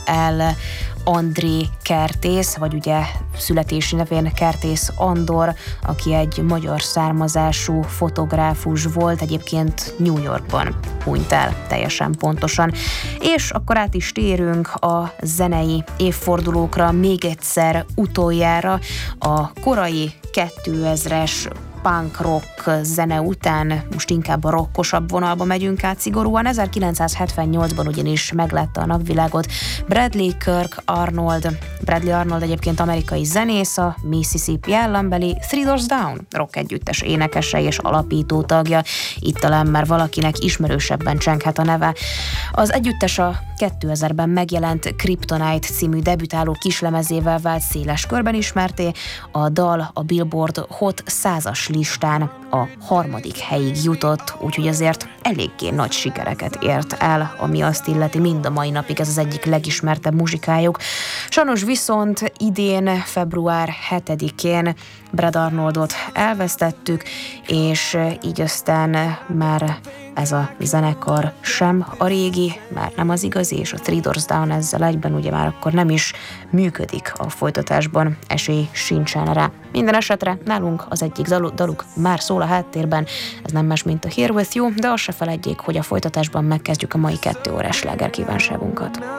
el André Kertész, vagy ugye születési nevén Kertész Andor, aki egy magyar származású fotográfus volt, egyébként New Yorkban hunyt el teljesen pontosan. És akkor át is térünk a zenei évfordulókra, még egyszer utoljára a korai 2000-es punk rock zene után most inkább a rockosabb vonalba megyünk át szigorúan. 1978-ban ugyanis meglátta a napvilágot Bradley Arnold. Bradley Arnold egyébként amerikai zenész, a Mississippi állambeli Three Doors Down rock együttes énekese és alapító tagja. Itt talán már valakinek ismerősebben csenghet a neve. Az együttes a 2000-ben megjelent Kryptonite című debütáló kislemezével vált széles körben ismerté. A dal a Billboard Hot 100-as listán a 3. helyig jutott, úgyhogy azért eléggé nagy sikereket ért el, ami azt illeti, mind a mai napig ez az egyik legismertebb muzsikájuk. Sajnos viszont idén, február 7-én Brad Arnoldot elvesztettük, és így aztán már ez a zenekar sem a régi, már nem az igazi, és a Three Doors Down ezzel egyben ugye már akkor nem is működik a folytatásban, esély sincsen rá. Minden esetre nálunk az egyik daluk már szól a háttérben, ez nem más, mint a Here With You, de azt se feledjék, hogy a folytatásban megkezdjük a mai 2 órás sláger kívánságunkat.